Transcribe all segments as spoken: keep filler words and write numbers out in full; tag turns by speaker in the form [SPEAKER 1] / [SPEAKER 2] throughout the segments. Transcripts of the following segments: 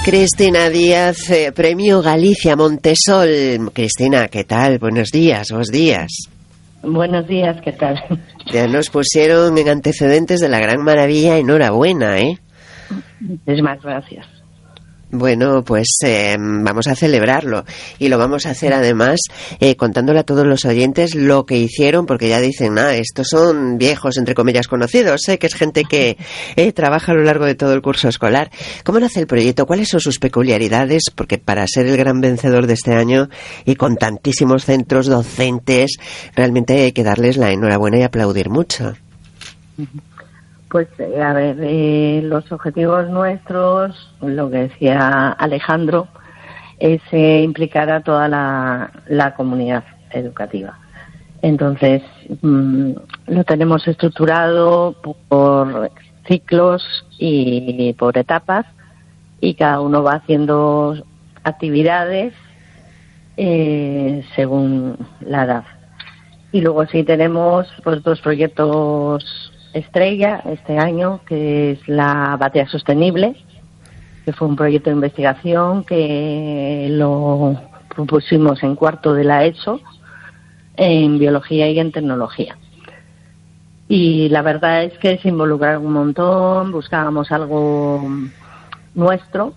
[SPEAKER 1] Cristina Díaz, eh, Premio Galicia Montesol. Cristina, ¿qué tal? Buenos días, buenos días.
[SPEAKER 2] Buenos días, ¿qué tal?
[SPEAKER 1] Ya nos pusieron en antecedentes de la gran maravilla, enhorabuena, ¿eh?
[SPEAKER 2] Es más, gracias.
[SPEAKER 1] Bueno, pues eh, vamos a celebrarlo y lo vamos a hacer además eh, contándole a todos los oyentes lo que hicieron, porque ya dicen, nada, estos son viejos, entre comillas, conocidos, sé que es gente que eh, trabaja a lo largo de todo el curso escolar. ¿Cómo nace el proyecto? ¿Cuáles son sus peculiaridades? Porque para ser el gran vencedor de este año y con tantísimos centros docentes, realmente hay que darles la enhorabuena y aplaudir mucho.
[SPEAKER 2] Pues, a ver, eh, los objetivos nuestros, lo que decía Alejandro, es eh, implicar a toda la, la comunidad educativa. Entonces, mmm, lo tenemos estructurado por ciclos y por etapas, y cada uno va haciendo actividades eh, según la edad. Y luego sí tenemos pues dos proyectos estrella este año, que es la batea sostenible, que fue un proyecto de investigación que lo propusimos en cuarto de la ESO, en biología y en tecnología. Y la verdad es que se involucraron un montón, buscábamos algo nuestro,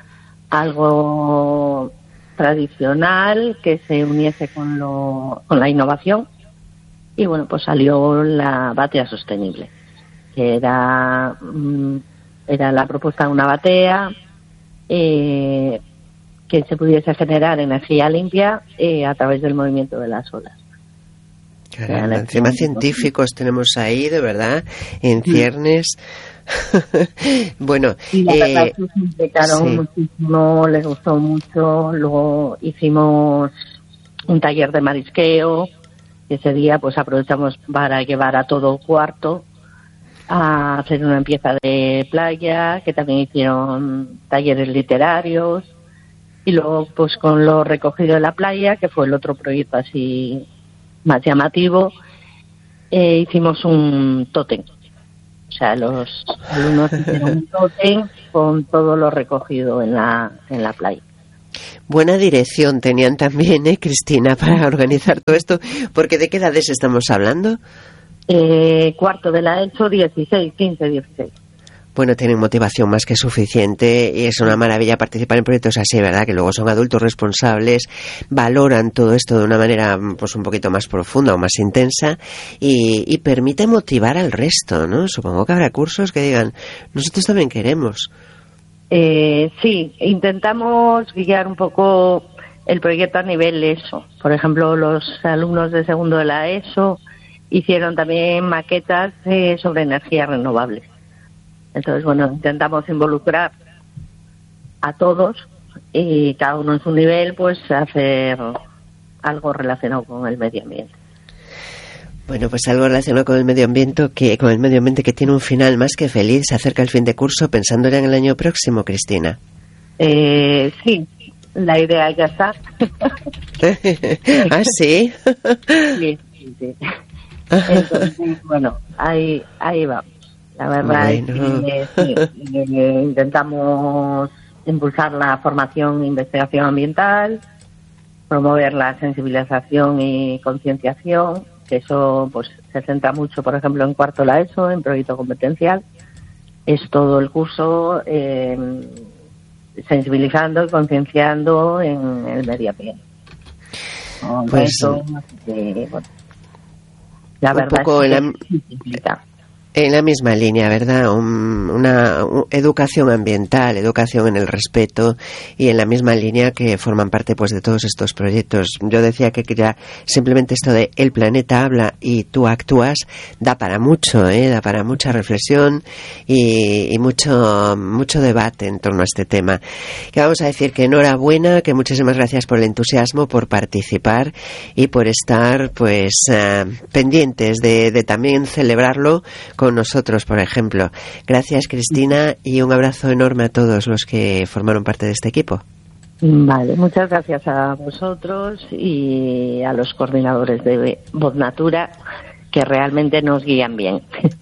[SPEAKER 2] algo tradicional que se uniese con, lo, con la innovación. Y bueno, pues salió la batea sostenible, que era, era la propuesta de una batea eh, que se pudiese generar energía limpia eh, a través del movimiento de las olas.
[SPEAKER 1] Caramba, encima científicos tenemos ahí, de verdad, en ciernes. Bueno,
[SPEAKER 2] y la verdad
[SPEAKER 1] eh,
[SPEAKER 2] es que se implicaron sí. muchísimo, les gustó mucho. Luego hicimos un taller de marisqueo. Ese día pues aprovechamos para llevar a todo cuarto a hacer una limpieza de playa, que también hicieron talleres literarios, y luego pues con lo recogido de la playa, que fue el otro proyecto así más llamativo, eh, hicimos un tótem. O sea, los alumnos hicieron un tótem con todo lo recogido en la, en la playa.
[SPEAKER 1] Buena dirección tenían también, ¿eh, Cristina, para organizar todo esto? Porque ¿de qué edades estamos hablando?
[SPEAKER 2] Eh, cuarto de la ESO, dieciséis, quince, dieciséis.
[SPEAKER 1] Bueno, tienen motivación más que suficiente y es una maravilla participar en proyectos así, ¿verdad? Que luego son adultos responsables, valoran todo esto de una manera pues un poquito más profunda o más intensa y, y permite motivar al resto, ¿no? Supongo que habrá cursos que digan, nosotros también queremos.
[SPEAKER 2] Eh, sí, intentamos guiar un poco el proyecto a nivel ESO. Por ejemplo, los alumnos de segundo de la ESO hicieron también maquetas eh, sobre energías renovables. Entonces, bueno, intentamos involucrar a todos y cada uno en su nivel, pues hacer algo relacionado con el medio ambiente.
[SPEAKER 1] Bueno, pues algo relacionado con el medio ambiente que con el medio ambiente que tiene un final más que feliz. Se acerca el fin de curso, pensando ya en el año próximo, Cristina.
[SPEAKER 2] Eh, sí, la idea ya está.
[SPEAKER 1] ¿Ah, sí?
[SPEAKER 2] Sí, sí, sí. Entonces, bueno, ahí, ahí vamos. La verdad bueno. es que sí, eh, intentamos impulsar la formación e investigación ambiental, promover la sensibilización y concienciación, que eso pues se centra mucho, por ejemplo, en cuarto de la ESO, en proyecto competencial. Es todo el curso eh, sensibilizando y concienciando en el medio ambiente.
[SPEAKER 1] Pues,
[SPEAKER 2] eso, eh, bueno, la
[SPEAKER 1] un
[SPEAKER 2] verdad
[SPEAKER 1] poco
[SPEAKER 2] es que
[SPEAKER 1] en la,
[SPEAKER 2] sí se implica.
[SPEAKER 1] En la misma línea, ¿verdad? Un, una un, educación ambiental, educación en el respeto y en la misma línea que forman parte pues de todos estos proyectos. Yo decía que ya simplemente esto de el planeta habla y tú actúas da para mucho, ¿eh? Da para mucha reflexión y, y mucho mucho debate en torno a este tema. Que vamos a decir que enhorabuena, que muchísimas gracias por el entusiasmo, por participar y por estar pues uh, pendientes de, de también celebrarlo con nosotros, por ejemplo. Gracias, Cristina, y un abrazo enorme a todos los que formaron parte de este equipo.
[SPEAKER 2] Vale, muchas gracias a vosotros y a los coordinadores de Voz Natura, que realmente nos guían bien.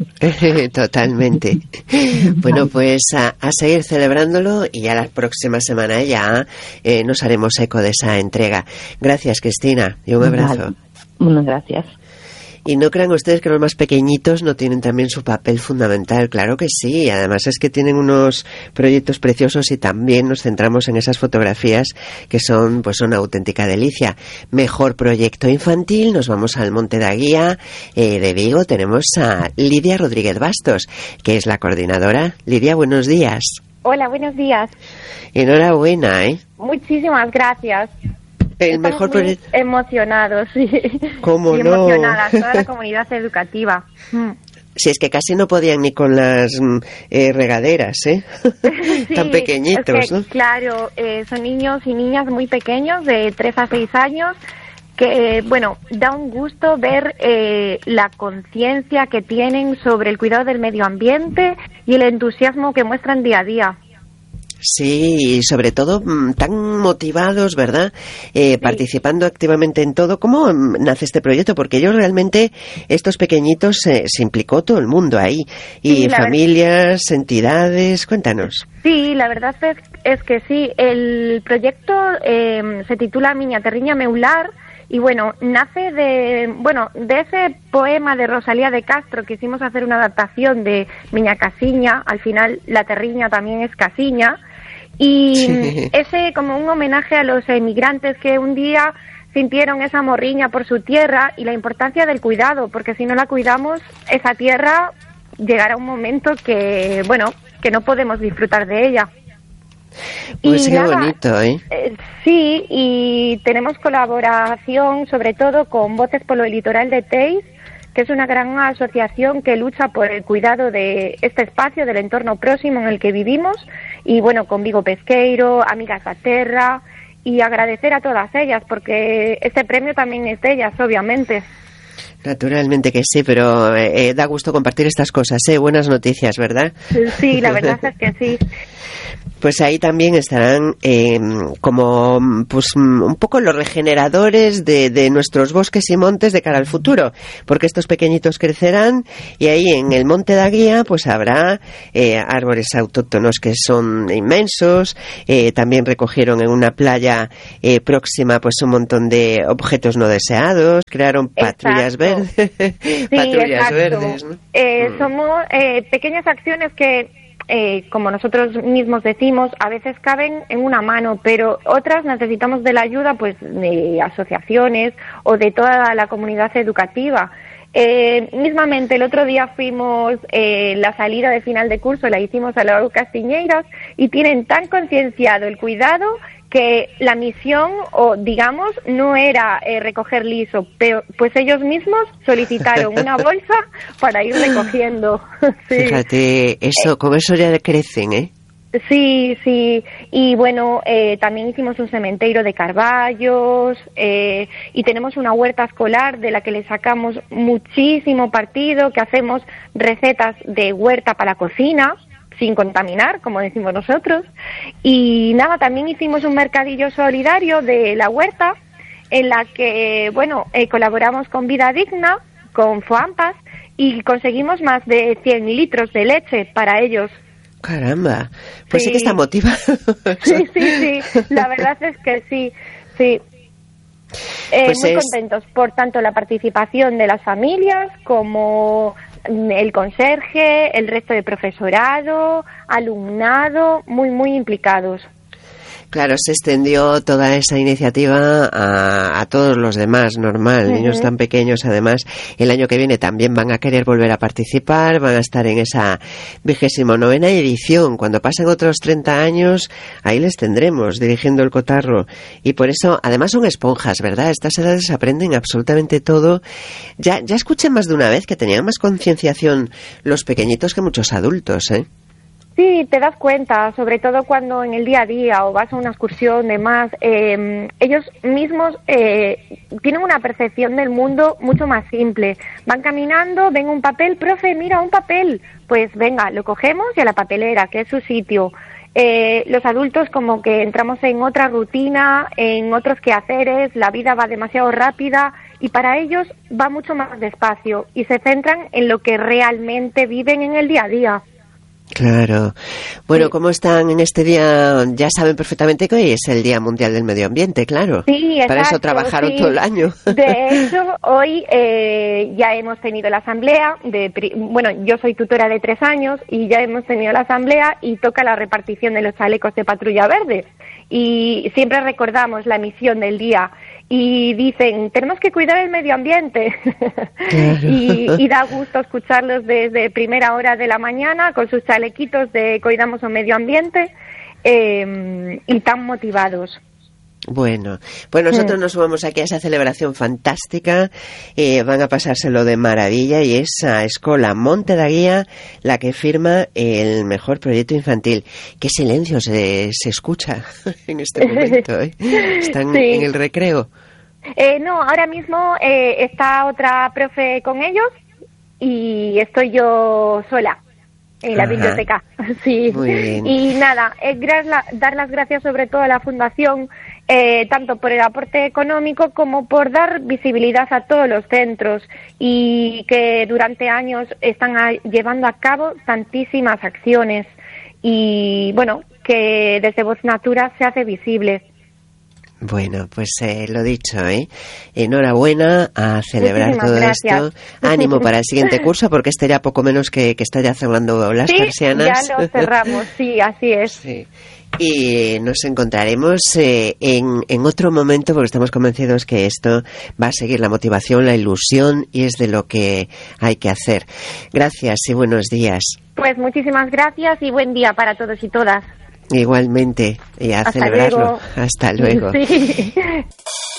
[SPEAKER 1] Totalmente. Bueno, pues a, a seguir celebrándolo y ya la próxima semana ya eh, nos haremos eco de esa entrega. Gracias, Cristina, y un abrazo.
[SPEAKER 2] Vale. Muchas gracias.
[SPEAKER 1] Y no crean ustedes que los más pequeñitos no tienen también su papel fundamental. Claro que sí. Además es que tienen unos proyectos preciosos y también nos centramos en esas fotografías que son pues una auténtica delicia. Mejor proyecto infantil. Nos vamos al Monte de Aguía eh, de Vigo. Tenemos a Lidia Rodríguez Bastos, que es la coordinadora. Lidia, buenos días.
[SPEAKER 3] Hola, buenos días.
[SPEAKER 1] Enhorabuena, ¿eh?
[SPEAKER 3] Muchísimas gracias.
[SPEAKER 1] El
[SPEAKER 3] Estamos
[SPEAKER 1] mejor
[SPEAKER 3] muy
[SPEAKER 1] proyecto.
[SPEAKER 3] Emocionados, sí.
[SPEAKER 1] ¿Cómo
[SPEAKER 3] y
[SPEAKER 1] no?
[SPEAKER 3] Emocionadas, toda la comunidad educativa.
[SPEAKER 1] Si es que casi no podían ni con las eh, regaderas, ¿eh?
[SPEAKER 3] Sí,
[SPEAKER 1] Tan pequeñitos,
[SPEAKER 3] es que,
[SPEAKER 1] ¿no?
[SPEAKER 3] Claro, eh, son niños y niñas muy pequeños, de tres a seis años, que, eh, bueno, da un gusto ver eh, la conciencia que tienen sobre el cuidado del medio ambiente y el entusiasmo que muestran día a día.
[SPEAKER 1] Sí, y sobre todo mmm, tan motivados, ¿verdad? Eh, sí. Participando activamente en todo. ¿Cómo mmm, nace este proyecto? Porque ellos realmente, estos pequeñitos, eh, se implicó todo el mundo ahí. Y sí, familias, verdad. Entidades, cuéntanos.
[SPEAKER 3] Sí, la verdad es, es que sí. El proyecto eh, se titula Miña Terriña Meular. Y bueno, nace de, bueno, de ese poema de Rosalía de Castro, que hicimos hacer una adaptación de Miña Casiña. Al final, la terriña también es casiña. Y sí. Ese como un homenaje a los emigrantes que un día sintieron esa morriña por su tierra y la importancia del cuidado, porque si no la cuidamos, esa tierra llegará un momento que, bueno, que no podemos disfrutar de ella.
[SPEAKER 1] Pues y qué nada, bonito, ¿eh?
[SPEAKER 3] ¿eh? Sí, y tenemos colaboración sobre todo con Voces por el Litoral de Teis, que es una gran asociación que lucha por el cuidado de este espacio, del entorno próximo en el que vivimos, y bueno, con Vigo Pesqueiro, Amigas da Terra, y agradecer a todas ellas, porque este premio también es de ellas, obviamente.
[SPEAKER 1] Naturalmente que sí, pero eh, da gusto compartir estas cosas, ¿eh? Buenas noticias, ¿verdad?
[SPEAKER 3] Sí, la verdad es que sí.
[SPEAKER 1] Pues ahí también estarán eh, como pues un poco los regeneradores de, de nuestros bosques y montes de cara al futuro, porque estos pequeñitos crecerán y ahí en el Monte de Aguía pues habrá eh, árboles autóctonos que son inmensos. Eh, también recogieron en una playa eh, próxima pues un montón de objetos no deseados, crearon patrullas verdes.
[SPEAKER 3] Sí,
[SPEAKER 1] patrullas
[SPEAKER 3] exacto.
[SPEAKER 1] verdes, ¿no?
[SPEAKER 3] Eh,
[SPEAKER 1] mm.
[SPEAKER 3] Somos eh, pequeñas acciones que Eh, como nosotros mismos decimos, a veces caben en una mano, pero otras necesitamos de la ayuda pues de asociaciones o de toda la comunidad educativa. Eh, mismamente el otro día fuimos, eh, la salida de final de curso la hicimos a la Castiñeiras y tienen tan concienciado el cuidado que la misión, o digamos, no era eh, recoger liso, pero pues ellos mismos solicitaron una bolsa para ir recogiendo. Sí.
[SPEAKER 1] Fíjate, eso, eh, con eso ya crecen, ¿eh?
[SPEAKER 3] Sí, sí, y bueno, eh, también hicimos un cementerio de carballos eh, y tenemos una huerta escolar de la que le sacamos muchísimo partido, que hacemos recetas de huerta para cocina, sin contaminar, como decimos nosotros. Y nada, también hicimos un mercadillo solidario de la huerta, en la que, bueno, eh, colaboramos con Vida Digna, con FOAMPAS, y conseguimos más de cien litros de leche para ellos.
[SPEAKER 1] Caramba, pues sí, sí que está motivado.
[SPEAKER 3] Sí, sí, sí, la verdad es que sí, sí. Eh, pues muy es... contentos por tanto la participación de las familias como el conserje, el resto de profesorado, alumnado, muy, muy implicados.
[SPEAKER 1] Claro, se extendió toda esa iniciativa a, a todos los demás, normal, uh-huh. Niños tan pequeños, además, el año que viene también van a querer volver a participar, van a estar en esa vigésimo novena edición. Cuando pasen otros treinta años, ahí les tendremos dirigiendo el cotarro. Y por eso, además son esponjas, ¿verdad? Estas edades aprenden absolutamente todo. Ya, ya escuché más de una vez que tenían más concienciación los pequeñitos que muchos adultos, ¿eh?
[SPEAKER 3] Sí, te das cuenta, sobre todo cuando en el día a día o vas a una excursión, demás, eh, ellos mismos eh, tienen una percepción del mundo mucho más simple. Van caminando, ven un papel, profe, mira un papel, pues venga, lo cogemos y a la papelera, que es su sitio. Eh, los adultos como que entramos en otra rutina, en otros quehaceres, la vida va demasiado rápida y para ellos va mucho más despacio y se centran en lo que realmente viven en el día a día.
[SPEAKER 1] Claro. Bueno,
[SPEAKER 3] sí.
[SPEAKER 1] ¿Cómo están en este día? Ya saben perfectamente que hoy es el Día Mundial del Medio Ambiente, claro.
[SPEAKER 3] Sí, exacto.
[SPEAKER 1] Para eso trabajaron
[SPEAKER 3] sí.
[SPEAKER 1] todo el año.
[SPEAKER 3] De hecho, hoy eh, ya hemos tenido la asamblea. De, bueno, yo soy tutora de tres años y ya hemos tenido la asamblea y toca la repartición de los chalecos de patrulla verde. Y siempre recordamos la misión del día y dicen, tenemos que cuidar el medio ambiente. Claro. y, y da gusto escucharlos desde primera hora de la mañana con sus chalequitos de cuidamos el medio ambiente eh, y tan motivados.
[SPEAKER 1] Bueno, pues nosotros nos sumamos aquí a esa celebración fantástica, eh, van a pasárselo de maravilla y es a Escola Monte da Guía la que firma el mejor proyecto infantil. Qué silencio se, se escucha en este momento, ¿eh? Están sí. en el recreo.
[SPEAKER 3] Eh, no, ahora mismo eh, está otra profe con ellos y estoy yo sola en la Ajá. biblioteca. Sí.
[SPEAKER 1] Muy bien.
[SPEAKER 3] Y nada, es dar las gracias sobre todo a la Fundación, eh, tanto por el aporte económico como por dar visibilidad a todos los centros y que durante años están a, llevando a cabo tantísimas acciones y bueno, que desde Voz Natura se hace visible.
[SPEAKER 1] Bueno, pues eh, lo dicho, ¿eh? Enhorabuena a celebrar Muchísimas todo
[SPEAKER 3] gracias.
[SPEAKER 1] esto. Ánimo para el siguiente curso, porque este ya poco menos que, que está ya cerrando las
[SPEAKER 3] sí,
[SPEAKER 1] persianas.
[SPEAKER 3] Ya lo cerramos, sí, así es.
[SPEAKER 1] Sí. Y nos encontraremos eh, en, en otro momento, porque estamos convencidos que esto va a seguir la motivación, la ilusión, y es de lo que hay que hacer. Gracias y buenos días.
[SPEAKER 3] Pues muchísimas gracias y buen día para todos y todas.
[SPEAKER 1] Igualmente, y a
[SPEAKER 3] Hasta
[SPEAKER 1] celebrarlo.
[SPEAKER 3] Luego.
[SPEAKER 1] Hasta luego.
[SPEAKER 3] Sí.